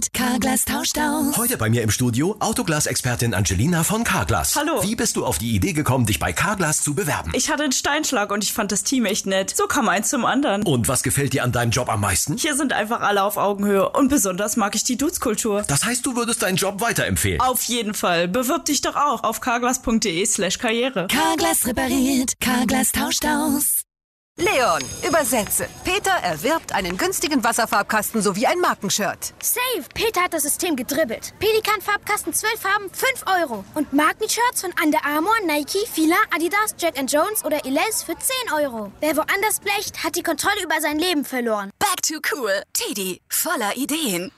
repariert, Carglass tauscht aus. Heute bei mir im Studio Autoglas-Expertin Angelina von Carglass. Hallo. Wie bist du auf die Idee gekommen, dich bei Carglass zu bewerben? Ich hatte einen Steinschlag und ich fand das Team echt nett. So kam eins zum anderen. Und was gefällt dir an deinem Job am meisten? Hier sind einfach alle auf Augenhöhe und besonders mag ich die Dudes-Kultur. Das heißt, du würdest deinen Job weiterempfehlen? Auf jeden Fall. Bewirb dich doch auch auf carglass.de/karriere. Carglass repariert, Carglass tauscht aus. Leon, übersetze. Peter erwirbt einen günstigen Wasserfarbkasten sowie ein Markenshirt. Safe! Peter hat das System gedribbelt. Pelikan-Farbkasten 12 Farben, 5 €. Und Markenshirts von Under Armour, Nike, Fila, Adidas, Jack & Jones oder Elize für 10 €. Wer woanders blecht, hat die Kontrolle über sein Leben verloren. Back to cool. Teddy, voller Ideen.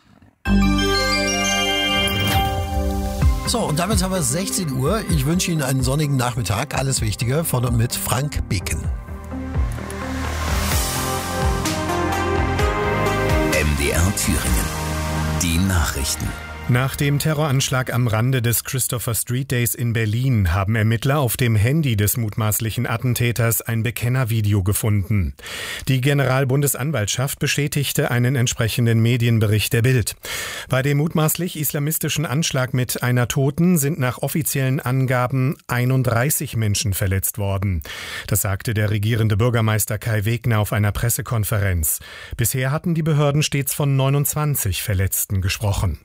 So, und damit haben wir 16 Uhr. Ich wünsche Ihnen einen sonnigen Nachmittag. Alles Wichtige von und mit Frank Beken. MDR Thüringen. Die Nachrichten. Nach dem Terroranschlag am Rande des Christopher Street Days in Berlin haben Ermittler auf dem Handy des mutmaßlichen Attentäters ein Bekennervideo gefunden. Die Generalbundesanwaltschaft bestätigte einen entsprechenden Medienbericht der Bild. Bei dem mutmaßlich islamistischen Anschlag mit einer Toten sind nach offiziellen Angaben 31 Menschen verletzt worden. Das sagte der regierende Bürgermeister Kai Wegner auf einer Pressekonferenz. Bisher hatten die Behörden stets von 29 Verletzten gesprochen.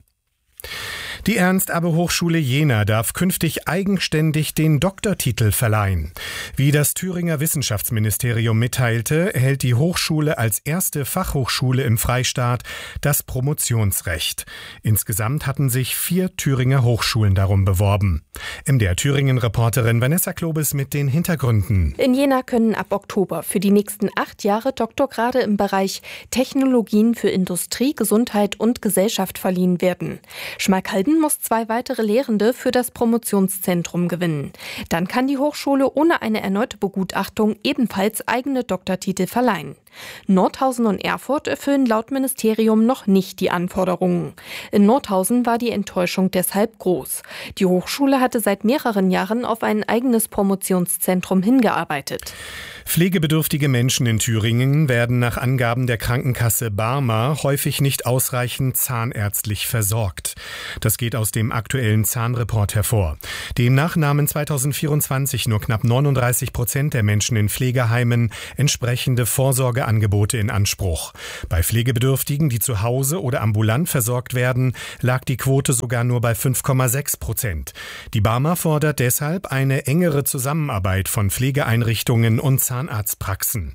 Die Ernst-Abbe-Hochschule Jena darf künftig eigenständig den Doktortitel verleihen. Wie das Thüringer Wissenschaftsministerium mitteilte, erhält die Hochschule als erste Fachhochschule im Freistaat das Promotionsrecht. Insgesamt hatten sich 4 Thüringer Hochschulen darum beworben. MDR Thüringen-Reporterin Vanessa Klobes mit den Hintergründen. In Jena können ab Oktober für die nächsten 8 Jahre Doktorgrade im Bereich Technologien für Industrie, Gesundheit und Gesellschaft verliehen werden. Schmalkalden muss 2 weitere Lehrende für das Promotionszentrum gewinnen. Dann kann die Hochschule ohne eine erneute Begutachtung ebenfalls eigene Doktortitel verleihen. Nordhausen und Erfurt erfüllen laut Ministerium noch nicht die Anforderungen. In Nordhausen war die Enttäuschung deshalb groß. Die Hochschule hatte seit mehreren Jahren auf ein eigenes Promotionszentrum hingearbeitet. Pflegebedürftige Menschen in Thüringen werden nach Angaben der Krankenkasse Barmer häufig nicht ausreichend zahnärztlich versorgt. Das geht aus dem aktuellen Zahnreport hervor. Demnach nahmen 2024 nur knapp 39% der Menschen in Pflegeheimen entsprechende Vorsorgeangebote in Anspruch. Bei Pflegebedürftigen, die zu Hause oder ambulant versorgt werden, lag die Quote sogar nur bei 5,6%. Die Barmer fordert deshalb eine engere Zusammenarbeit von Pflegeeinrichtungen und Zahnarztpraxen.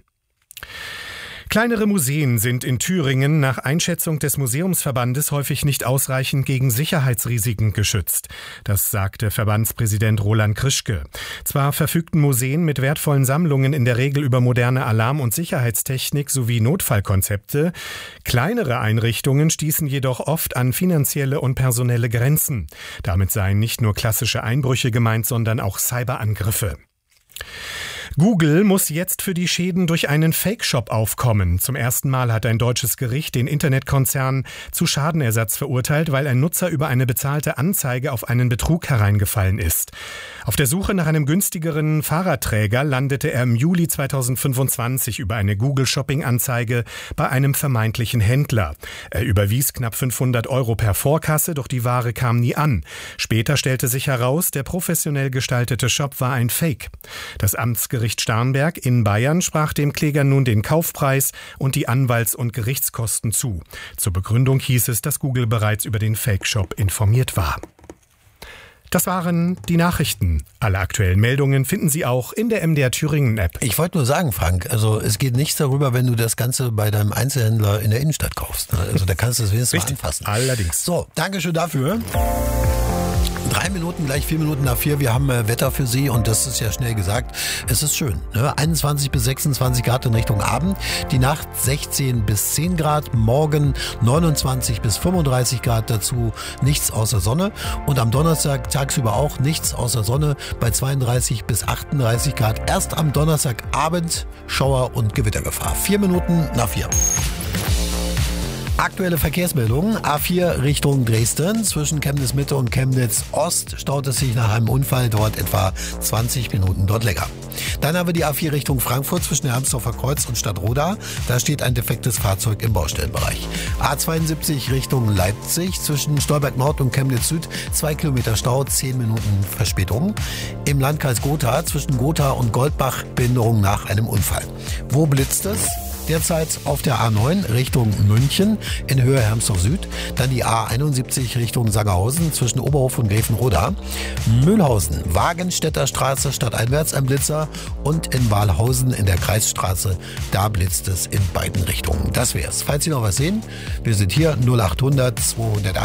Kleinere Museen sind in Thüringen nach Einschätzung des Museumsverbandes häufig nicht ausreichend gegen Sicherheitsrisiken geschützt. Das sagte Verbandspräsident Roland Krischke. Zwar verfügten Museen mit wertvollen Sammlungen in der Regel über moderne Alarm- und Sicherheitstechnik sowie Notfallkonzepte. Kleinere Einrichtungen stießen jedoch oft an finanzielle und personelle Grenzen. Damit seien nicht nur klassische Einbrüche gemeint, sondern auch Cyberangriffe. Google muss jetzt für die Schäden durch einen Fake-Shop aufkommen. Zum ersten Mal hat ein deutsches Gericht den Internetkonzern zu Schadenersatz verurteilt, weil ein Nutzer über eine bezahlte Anzeige auf einen Betrug hereingefallen ist. Auf der Suche nach einem günstigeren Fahrradträger landete er im Juli 2025 über eine Google-Shopping-Anzeige bei einem vermeintlichen Händler. Er überwies knapp 500 € per Vorkasse, doch die Ware kam nie an. Später stellte sich heraus, der professionell gestaltete Shop war ein Fake. Das Amtsgericht Starnberg in Bayern sprach dem Kläger nun den Kaufpreis und die Anwalts- und Gerichtskosten zu. Zur Begründung hieß es, dass Google bereits über den Fake-Shop informiert war. Das waren die Nachrichten. Alle aktuellen Meldungen finden Sie auch in der MDR Thüringen App. Ich wollte nur sagen, Frank, also es geht nichts darüber, wenn du das Ganze bei deinem Einzelhändler in der Innenstadt kaufst. Also da kannst du es wenigstens mal anfassen. Allerdings. So, danke schön dafür. 3 Minuten, gleich 4 Minuten nach 4. Wir haben Wetter für Sie und das ist ja schnell gesagt. Es ist schön. Ne? 21 bis 26 Grad in Richtung Abend. Die Nacht 16 bis 10 Grad. Morgen 29 bis 35 Grad. Dazu nichts außer Sonne. Und am Donnerstag tagsüber auch nichts außer Sonne bei 32 bis 38 Grad. Erst am Donnerstagabend Schauer- und Gewittergefahr. 4 Minuten nach 4. Aktuelle Verkehrsmeldungen. A4 Richtung Dresden. Zwischen Chemnitz Mitte und Chemnitz Ost staut es sich nach einem Unfall. Dort etwa 20 Minuten dort länger. Dann haben wir die A4 Richtung Frankfurt zwischen Hermsdorfer Kreuz und Stadtroda. Da steht ein defektes Fahrzeug im Baustellenbereich. A72 Richtung Leipzig zwischen Stolberg Nord und Chemnitz Süd. 2 Kilometer Stau, 10 Minuten Verspätung. Im Landkreis Gotha zwischen Gotha und Goldbach Behinderung nach einem Unfall. Wo blitzt es? Derzeit auf der A9 Richtung München in Höhe Hermsdorf Süd. Dann die A71 Richtung Sangerhausen zwischen Oberhof und Gräfenroda. Mühlhausen, Wagenstädter Straße stadteinwärts ein Blitzer. Und in Wahlhausen in der Kreisstraße, da blitzt es in beiden Richtungen. Das wär's. Falls Sie noch was sehen, wir sind hier 0800 200